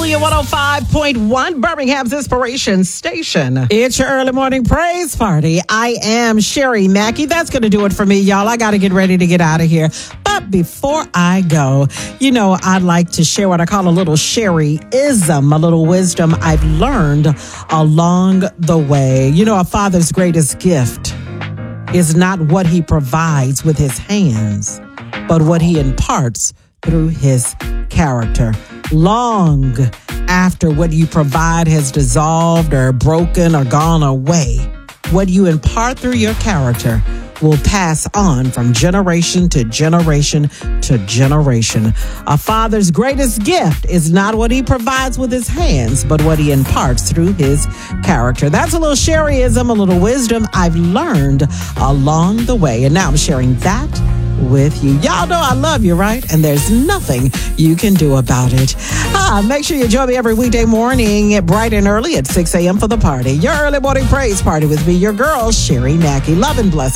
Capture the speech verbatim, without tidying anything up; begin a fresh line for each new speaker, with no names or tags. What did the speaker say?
Hallelujah one oh five point one, Birmingham's Inspiration Station. It's your early morning praise party. I am Sherry Mackey. That's going to do it for me, y'all. I got to get ready to get out of here. But before I go, you know, I'd like to share what I call a little Sherry-ism, a little wisdom I've learned along the way. You know, a father's greatest gift is not what he provides with his hands, but what he imparts through his character. Long after what you provide has dissolved or broken or gone away, what you impart through your character will pass on from generation to generation to generation. A father's greatest gift is not what he provides with his hands, but what he imparts through his character. That's a little Sherryism, a little wisdom I've learned along the way. And now I'm sharing that with you. Y'all know I love you, right? And there's nothing you can do about it. Ah, make sure you join me every weekday morning bright and early at six a.m. for the party. Your early morning praise party with me, your girl, Sherry Mackey. Love and blessings.